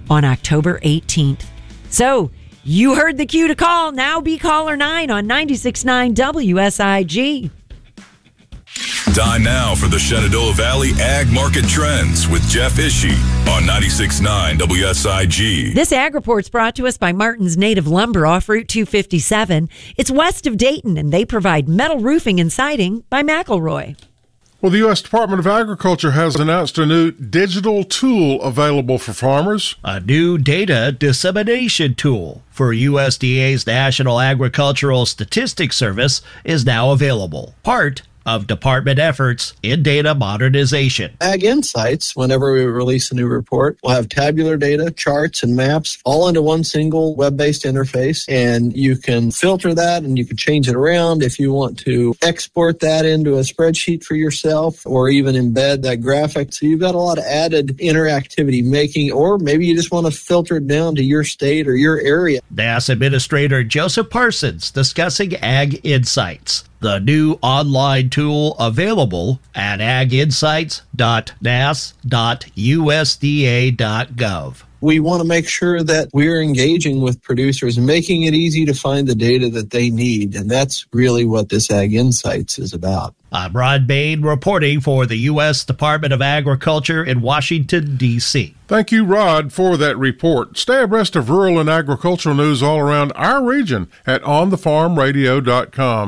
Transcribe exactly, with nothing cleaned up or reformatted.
on October eighteenth. So, you heard the cue to call. Now be caller nine on ninety-six point nine W S I G. Time now for the Shenandoah Valley Ag Market Trends with Jeff Ishii on ninety-six point nine W S I G. This ag report's brought to us by Martin's Native Lumber off Route two fifty-seven. It's west of Dayton, and they provide metal roofing and siding by McElroy. Well, the U S Department of Agriculture has announced a new digital tool available for farmers. A new data dissemination tool for U S D A's National Agricultural Statistics Service is now available. Part of department efforts in data modernization. Ag Insights, whenever we release a new report, will have tabular data, charts, and maps all into one single web-based interface, and you can filter that and you can change it around if you want to export that into a spreadsheet for yourself or even embed that graphic. So you've got a lot of added interactivity making, or maybe you just want to filter it down to your state or your area. N A S Administrator Joseph Parsons discussing Ag Insights, the new online tool available at ag insights dot n a s dot u s d a dot gov. We want to make sure that we're engaging with producers and making it easy to find the data that they need, and that's really what this Ag Insights is about. I'm Ron Bain reporting for the U S Department of Agriculture in Washington, D C Thank you, Rod, for that report. Stay abreast of rural and agricultural news all around our region at on the farm radio dot com.